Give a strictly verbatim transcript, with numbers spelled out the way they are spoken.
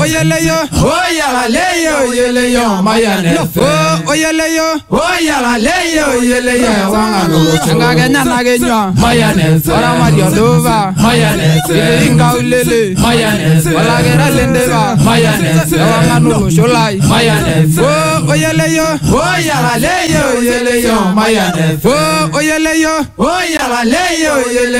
oyele yo, oyale yo, oyele yo, mayonnaise. oh oyele yo, oyale yo, oyele yo, wangano. ngage nyana genyo, mayonnaise. ora madio dova, mayonnaise. inga ulele, mayonnaise. wala gera lendeva, mayonnaise. wangano sholai, mayonnaise. oh oyele yo, oyale yo, oyele yo, mayonnaise. oh oyele yo, oyale yo, oyele